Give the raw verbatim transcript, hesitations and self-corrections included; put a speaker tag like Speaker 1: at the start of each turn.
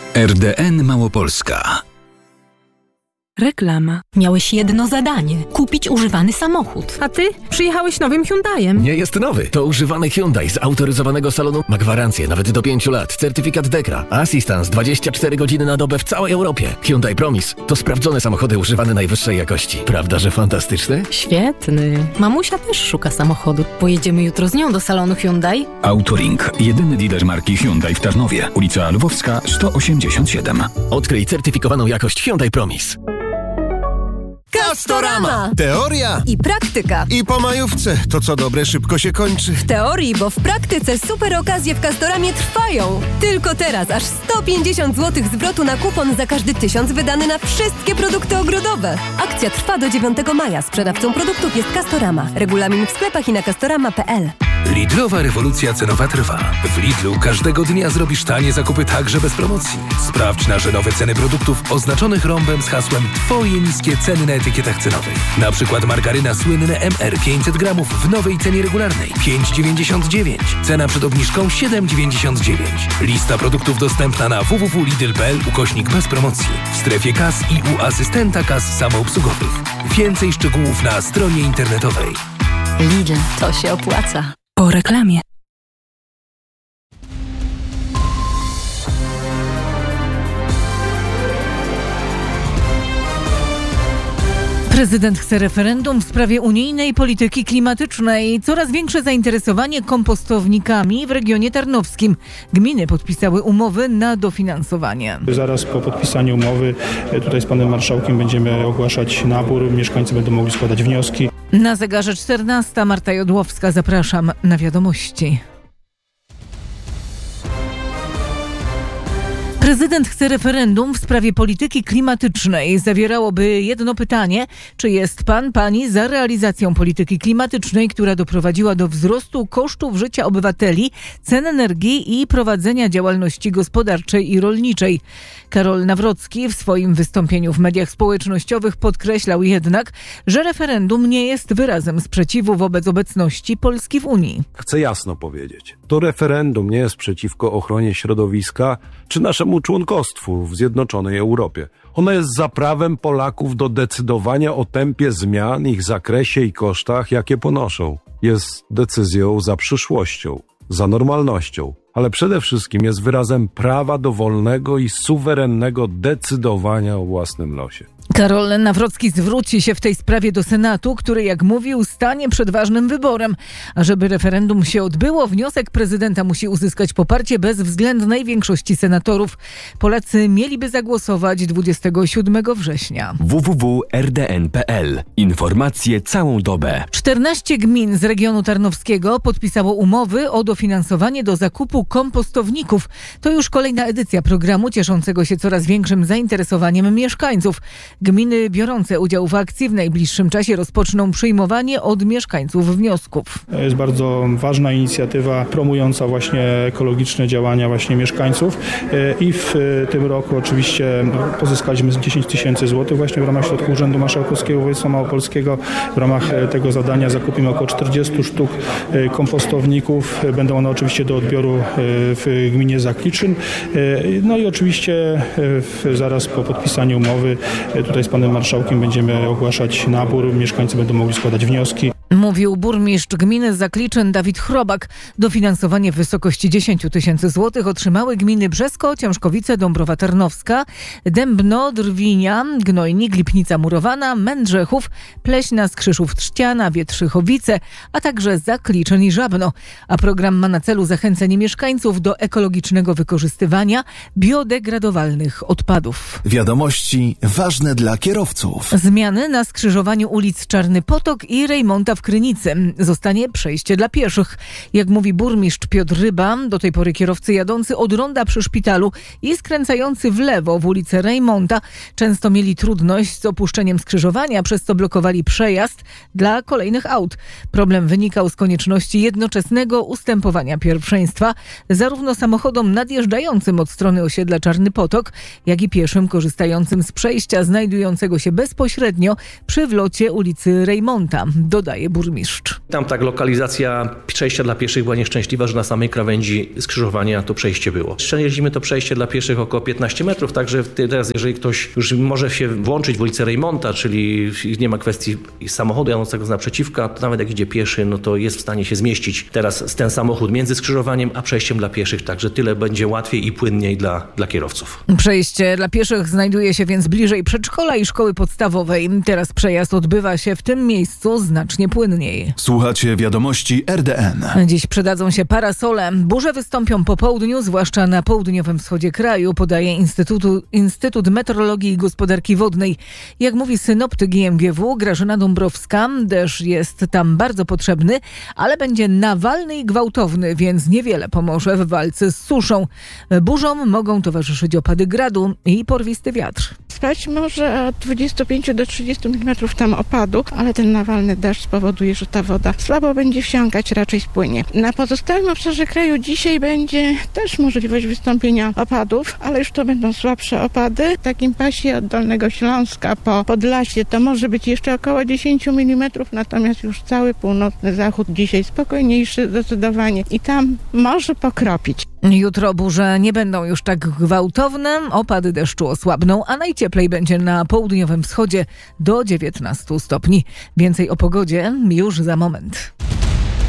Speaker 1: R D N Małopolska.
Speaker 2: Reklama.
Speaker 3: Miałeś jedno zadanie. Kupić używany samochód.
Speaker 2: A ty przyjechałeś nowym Hyundaiem.
Speaker 4: Nie jest nowy. To używany Hyundai z autoryzowanego salonu. Ma gwarancję nawet do pięciu lat. Certyfikat Dekra. Assistance dwadzieścia cztery godziny na dobę w całej Europie. Hyundai Promise to sprawdzone samochody używane najwyższej jakości. Prawda, że fantastyczny?
Speaker 3: Świetny. Mamusia też szuka samochodu. Pojedziemy jutro z nią do salonu Hyundai?
Speaker 1: Autoring. Jedyny dealer marki Hyundai w Tarnowie. Ulica Lwowska sto osiemdziesiąt siedem.
Speaker 4: Odkryj certyfikowaną jakość Hyundai Promise.
Speaker 5: Castorama! Teoria
Speaker 6: i praktyka.
Speaker 5: I po majówce. To co dobre szybko się kończy.
Speaker 6: W teorii, bo w praktyce super okazje w Castoramie trwają. Tylko teraz aż sto pięćdziesiąt złotych zwrotu na kupon za każdy tysiąc wydany na wszystkie produkty ogrodowe. Akcja trwa do dziewiątego maja. Sprzedawcą produktów jest Castorama. Regulamin w sklepach i na castorama kropka p l.
Speaker 7: Lidlowa rewolucja cenowa trwa. W Lidlu każdego dnia zrobisz tanie zakupy także bez promocji. Sprawdź nasze nowe ceny produktów oznaczonych rąbem z hasłem Twoje niskie ceny na etykietach cenowych. Na przykład margaryna słynne M R pięćset gramów w nowej cenie regularnej pięć dziewięćdziesiąt dziewięć. Cena przed obniżką siedem dziewięćdziesiąt dziewięć. Lista produktów dostępna na w w w kropka lidl kropka p l ukośnik bez promocji. W strefie kas i u asystenta kas samoobsługowych. Więcej szczegółów na stronie internetowej.
Speaker 3: Lidl, to się opłaca.
Speaker 2: Po reklamie.
Speaker 8: Prezydent chce referendum w sprawie unijnej polityki klimatycznej. Coraz większe zainteresowanie kompostownikami w regionie tarnowskim. Gminy podpisały umowy na dofinansowanie.
Speaker 9: Zaraz po podpisaniu umowy tutaj z panem marszałkiem będziemy ogłaszać nabór. Mieszkańcy będą mogli składać wnioski.
Speaker 8: Na zegarze czternasta. Marta Jodłowska. Zapraszam na wiadomości. Prezydent chce referendum w sprawie polityki klimatycznej. Zawierałoby jedno pytanie, czy jest pan, pani za realizacją polityki klimatycznej, która doprowadziła do wzrostu kosztów życia obywateli, cen energii i prowadzenia działalności gospodarczej i rolniczej. Karol Nawrocki w swoim wystąpieniu w mediach społecznościowych podkreślał jednak, że referendum nie jest wyrazem sprzeciwu wobec obecności Polski w Unii.
Speaker 10: Chcę jasno powiedzieć, to referendum nie jest przeciwko ochronie środowiska czy naszemu członkostwu w Zjednoczonej Europie. Ono jest za prawem Polaków do decydowania o tempie zmian, ich zakresie i kosztach, jakie ponoszą. Jest decyzją za przyszłością, za normalnością, ale przede wszystkim jest wyrazem prawa do wolnego i suwerennego decydowania o własnym losie.
Speaker 8: Karol Nawrocki zwróci się w tej sprawie do Senatu, który, jak mówił, stanie przed ważnym wyborem. A żeby referendum się odbyło, wniosek prezydenta musi uzyskać poparcie bezwzględnej większości senatorów. Polacy mieliby zagłosować dwudziestego siódmego września.
Speaker 11: w w w kropka r d n kropka p l. Informacje całą dobę.
Speaker 8: czternaście gmin z regionu tarnowskiego podpisało umowy o dofinansowanie do zakupu kompostowników. To już kolejna edycja programu cieszącego się coraz większym zainteresowaniem mieszkańców. Gminy biorące udział w akcji w najbliższym czasie rozpoczną przyjmowanie od mieszkańców wniosków.
Speaker 9: To jest bardzo ważna inicjatywa promująca właśnie ekologiczne działania właśnie mieszkańców i w tym roku oczywiście pozyskaliśmy dziesięć tysięcy złotych właśnie w ramach środków Urzędu Marszałkowskiego Województwa Małopolskiego. W ramach tego zadania zakupimy około czterdzieści sztuk kompostowników. Będą one oczywiście do odbioru w gminie Zakliczyn. No i oczywiście zaraz po podpisaniu umowy tutaj z panem marszałkiem będziemy ogłaszać nabór. Mieszkańcy będą mogli składać wnioski.
Speaker 8: Mówił burmistrz gminy Zakliczyn Dawid Chrobak. Dofinansowanie w wysokości dziesięć tysięcy złotych otrzymały gminy Brzesko, Ciężkowice, Dąbrowa Tarnowska, Dębno, Drwinia, Gnojnik, Lipnica Murowana, Mędrzechów, Pleśna, Skrzyszów Trzciana, Wietrzychowice, a także Zakliczyn i Żabno. A program ma na celu zachęcenie mieszkańców do ekologicznego wykorzystywania biodegradowalnych odpadów.
Speaker 12: Wiadomości ważne dla kierowców.
Speaker 8: Zmiany na skrzyżowaniu ulic Czarny Potok i Rejmonta w Krynicy. Zostanie przejście dla pieszych. Jak mówi burmistrz Piotr Ryba, do tej pory kierowcy jadący od ronda przy szpitalu i skręcający w lewo w ulicę Rejmonta często mieli trudność z opuszczeniem skrzyżowania, przez co blokowali przejazd dla kolejnych aut. Problem wynikał z konieczności jednoczesnego ustępowania pierwszeństwa zarówno samochodom nadjeżdżającym od strony osiedla Czarny Potok, jak i pieszym korzystającym z przejścia znajdującego się bezpośrednio przy wlocie ulicy Rejmonta, dodaje powie burmistrz.
Speaker 13: Tam tak lokalizacja przejścia dla pieszych była nieszczęśliwa, że na samej krawędzi skrzyżowania to przejście było. Szczęśliśmy to przejście dla pieszych około piętnaście metrów, także teraz jeżeli ktoś już może się włączyć w ulicę Rejmonta, czyli nie ma kwestii samochodu jadącego z naprzeciwka, to nawet jak idzie pieszy, no to jest w stanie się zmieścić teraz ten samochód między skrzyżowaniem a przejściem dla pieszych, także tyle będzie łatwiej i płynniej dla, dla kierowców.
Speaker 8: Przejście dla pieszych znajduje się więc bliżej przedszkola i szkoły podstawowej. Teraz przejazd odbywa się w tym miejscu znacznie płynniej.
Speaker 12: Słuchacie wiadomości R D N.
Speaker 8: Dziś przydadzą się parasole. Burze wystąpią po południu, zwłaszcza na południowym wschodzie kraju, podaje Instytutu, Instytut Meteorologii i Gospodarki Wodnej. Jak mówi synoptyk G M G W Grażyna Dąbrowska, deszcz jest tam bardzo potrzebny, ale będzie nawalny i gwałtowny, więc niewiele pomoże w walce z suszą. Burzom mogą towarzyszyć opady gradu i porwisty wiatr.
Speaker 14: Spać może od dwudziestu pięciu do trzydziestu milimetrów tam opadu, ale ten nawalny deszcz spowoduje, że ta woda słabo będzie wsiąkać, raczej spłynie. Na pozostałym obszarze kraju dzisiaj będzie też możliwość wystąpienia opadów, ale już to będą słabsze opady. W takim pasie od Dolnego Śląska po Podlasie to może być jeszcze około dziesięciu milimetrów, natomiast już cały północny zachód dzisiaj spokojniejszy zdecydowanie i tam może pokropić.
Speaker 8: Jutro burze nie będą już tak gwałtowne, opady deszczu osłabną, a najcieplej będzie na południowym wschodzie do dziewiętnastu stopni. Więcej o pogodzie już za moment.